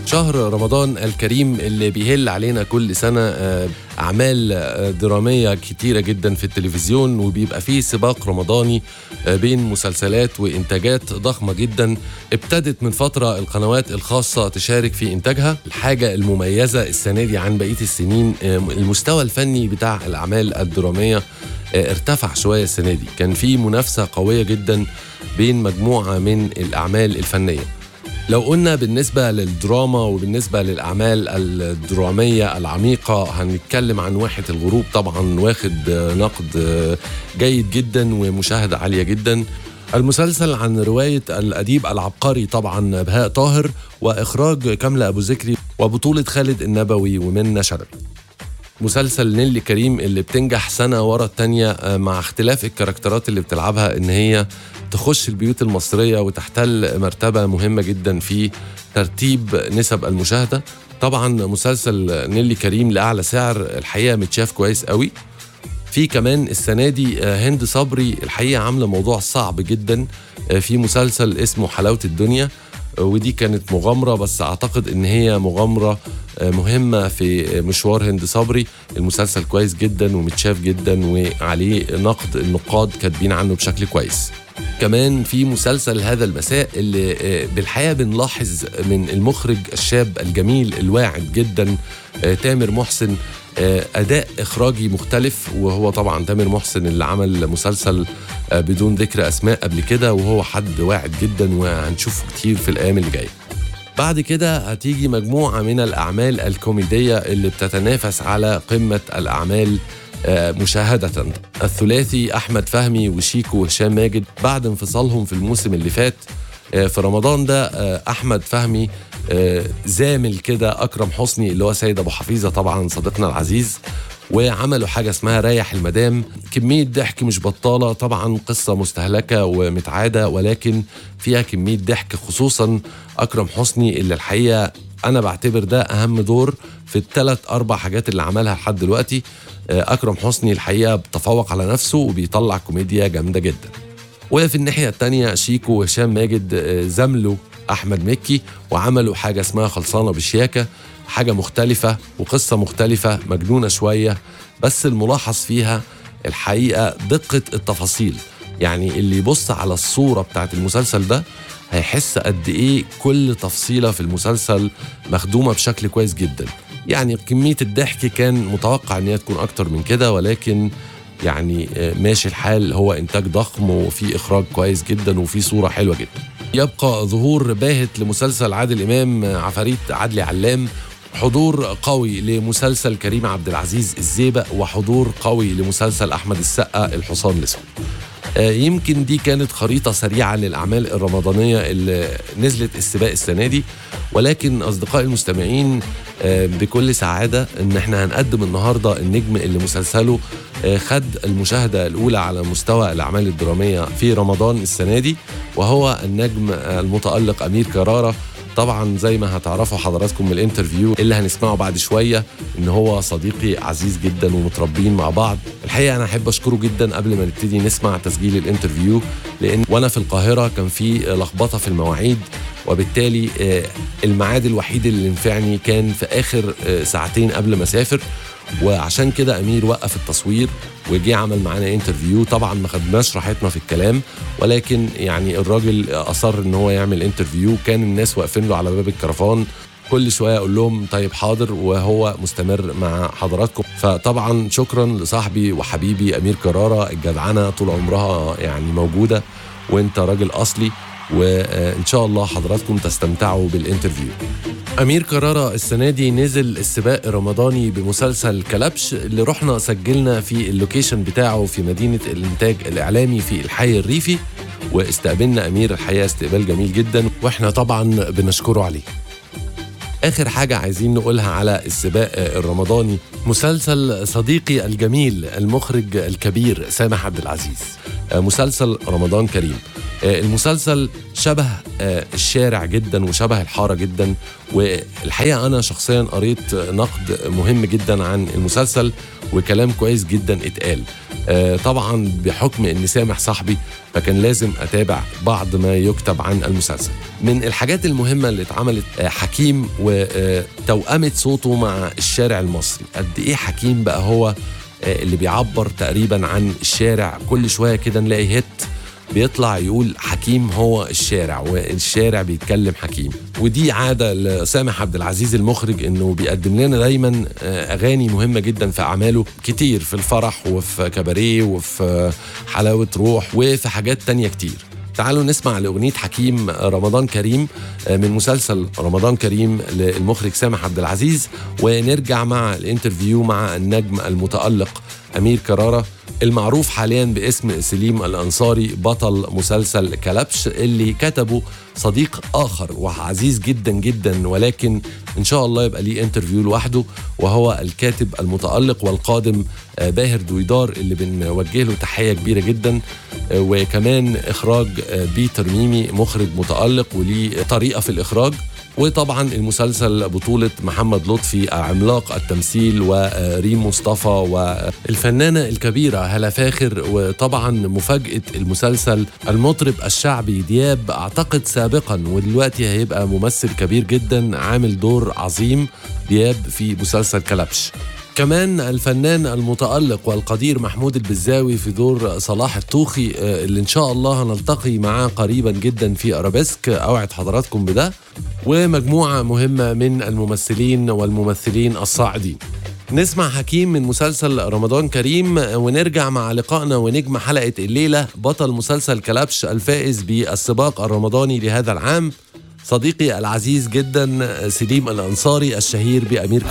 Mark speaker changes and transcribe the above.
Speaker 1: شهر رمضان الكريم اللي بيهل علينا كل سنة أعمال درامية كتيرة جدا في التلفزيون، وبيبقى فيه سباق رمضاني بين مسلسلات وإنتاجات ضخمة جدا. ابتدت من فترة القنوات الخاصة تشارك في إنتاجها. الحاجة المميزة السنة دي عن بقية السنين المستوى الفني بتاع الأعمال الدرامية ارتفع شوية السنة دي. كان في منافسة قوية جدا بين مجموعة من الأعمال الفنية. لو قلنا بالنسبة للدراما وبالنسبة للأعمال الدرامية العميقة، هنتكلم عن واحة الغروب، طبعا واخد نقد جيد جدا ومشاهدة عالية جدا. المسلسل عن رواية الأديب العبقري طبعا بهاء طاهر، وإخراج كاملة أبو ذكري، وبطولة خالد النبوي ومنى شلبي. مسلسل نيللي كريم اللي بتنجح سنة ورا التانية مع اختلاف الكاركترات اللي بتلعبها إن هي تخش البيوت المصرية وتحتل مرتبة مهمة جدا في ترتيب نسب المشاهدة. طبعا مسلسل نيللي كريم لأعلى سعر الحقيقة متشاف كويس قوي. في كمان السنة دي هند صبري الحقيقة عاملة موضوع صعب جدا في مسلسل اسمه حلاوة الدنيا، ودي كانت مغامرة، بس أعتقد إن هي مغامرة مهمة في مشوار هند صبري. المسلسل كويس جدا ومتشاف جدا وعليه نقد، النقاد كاتبين عنه بشكل كويس. كمان في مسلسل هذا المساء اللي بالحقيقة بنلاحظ من المخرج الشاب الجميل الواعد جدا تامر محسن أداء إخراجي مختلف، وهو طبعا تامر محسن اللي عمل مسلسل بدون ذكر أسماء قبل كده، وهو حد واعد جدا وهنشوفه كتير في الأيام اللي جاية. بعد كده هتيجي مجموعة من الأعمال الكوميدية اللي بتتنافس على قمة الأعمال مشاهدة. الثلاثي أحمد فهمي وشيكو وهشام ماجد بعد انفصالهم في الموسم اللي فات في رمضان ده، أحمد فهمي زامل كده أكرم حسني اللي هو سيد أبو حفيظة طبعا صديقنا العزيز، وعملوا حاجة اسمها ريح المدام. كمية ضحك مش بطالة، طبعا قصة مستهلكة ومتعادة ولكن فيها كمية ضحك، خصوصا أكرم حسني اللي الحقيقة أنا بعتبر ده أهم دور في ال3-4 حاجات اللي عملها لحد دلوقتي. أكرم حسني الحقيقة بتفوق على نفسه وبيطلع كوميديا جامدة جدا. وفي الناحية التانية شيكو وهشام ماجد زملوا أحمد مكي وعملوا حاجة اسمها خلصانة بالشياكة، حاجة مختلفة وقصة مختلفة مجنونة شوية، بس الملاحظ فيها الحقيقة دقة التفاصيل. يعني اللي يبص على الصورة بتاعت المسلسل ده هيحس قد إيه كل تفصيلة في المسلسل مخدومة بشكل كويس جدا. يعني كمية الضحك كان متوقع أن هي تكون أكتر من كده، ولكن يعني ماشي الحال، هو إنتاج ضخم وفي إخراج كويس جدا وفي صورة حلوة جدا. يبقى ظهور باهت لمسلسل عادل إمام عفاريت عدلي علام، حضور قوي لمسلسل كريم عبد العزيز الزيبق، وحضور قوي لمسلسل أحمد السقا الحصان الأسود. يمكن دي كانت خريطة سريعة للأعمال الرمضانية اللي نزلت السباق السنة دي، ولكن أصدقائي المستمعين بكل سعادة إن احنا هنقدم النهاردة النجم اللي مسلسله خد المشاهدة الأولى على مستوى الأعمال الدرامية في رمضان السنة دي، وهو النجم المتألق أمير كرارة. طبعا زي ما هتعرفوا حضراتكم من الانترفيو اللي هنسمعه بعد شوية ان هو صديقي عزيز جدا ومتربين مع بعض. الحقيقة انا احب اشكره جدا قبل ما نبتدي نسمع تسجيل الانترفيو، لان وانا في القاهرة كان في لخبطة في المواعيد، وبالتالي الميعاد الوحيد اللي نفعني كان في اخر ساعتين قبل ما اسافر، وعشان كده أمير وقف التصوير وجي عمل معانا انترفيو. طبعا ما خدناش راحتنا في الكلام، ولكن يعني الراجل أصر ان هو يعمل انترفيو. كان الناس واقفين له على باب الكرفان، كل شوية أقول لهم طيب حاضر، وهو مستمر مع حضراتكم. فطبعا شكرا لصاحبي وحبيبي أمير كرارة، الجدعنة طول عمرها يعني موجودة، وانت راجل أصلي، وإن شاء الله حضراتكم تستمتعوا بالانترفيو. أمير كرارة السنة دي نزل السباق الرمضاني بمسلسل كلبش اللي رحنا سجلنا في اللوكيشن بتاعه في مدينة الإنتاج الإعلامي في الحي الريفي، واستقبلنا أمير الحقيقة استقبال جميل جدا، وإحنا طبعا بنشكره عليه. آخر حاجة عايزين نقولها على السباق الرمضاني مسلسل صديقي الجميل المخرج الكبير سامح عبد العزيز، مسلسل رمضان كريم. المسلسل شبه الشارع جدا وشبه الحارة جدا، والحقيقة أنا شخصيا قريت نقد مهم جدا عن المسلسل وكلام كويس جدا اتقال. طبعا بحكم أني سامح صاحبي فكان لازم أتابع بعض ما يكتب عن المسلسل. من الحاجات المهمة اللي اتعملت حكيم وتوأمت صوته مع الشارع المصري. قد إيه حكيم بقى هو اللي بيعبر تقريبا عن الشارع. كل شوية كده نلاقي هيت بيطلع يقول حكيم هو الشارع والشارع بيتكلم حكيم. ودي عادة لسامح عبد العزيز المخرج، انه بيقدم لنا دايما اغاني مهمة جدا في اعماله كتير، في الفرح وفي كباريه وفي حلاوة روح وفي حاجات تانية كتير. تعالوا نسمع لأغنية حكيم رمضان كريم من مسلسل رمضان كريم للمخرج سامح عبد العزيز، ونرجع مع الانترفيو مع النجم المتألق أمير كرارة المعروف حاليا باسم سليم الأنصاري، بطل مسلسل كلبش اللي كتبه صديق آخر وعزيز جدا جدا، ولكن إن شاء الله يبقى ليه انترفيو لوحده، وهو الكاتب المتألق والقادم باهر دويدار اللي بنوجه له تحية كبيرة جدا. وكمان إخراج بيتر ميمي مخرج متألق وليه طريقة في الإخراج. وطبعا المسلسل بطولة محمد لطفي عملاق التمثيل وريم مصطفى والفنانة الكبيرة هلا فاخر. وطبعا مفاجأة المسلسل المطرب الشعبي دياب، أعتقد سابقا ودلوقتي هيبقى ممثل كبير جدا عامل دور عظيم دياب في مسلسل كلبش. كمان الفنان المتألق والقدير محمود البزاوي في دور صلاح الطوخي اللي إن شاء الله هنلتقي معاه قريبا جدا في أرابيسك، أوعد حضراتكم بده. ومجموعة مهمة من الممثلين والممثلين الصاعدين. نسمع حكيم من مسلسل رمضان كريم ونرجع مع لقائنا ونجم حلقة الليلة بطل مسلسل كلبش الفائز بالسباق الرمضاني لهذا العام، صديقي العزيز جدا سليم الأنصاري الشهير بأمير